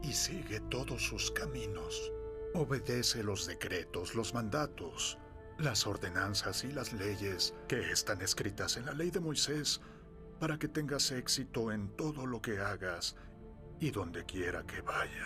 y sigue todos sus caminos. Obedece los decretos, los mandatos, las ordenanzas y las leyes que están escritas en la ley de Moisés para que tengas éxito en todo lo que hagas y donde quiera que vayas.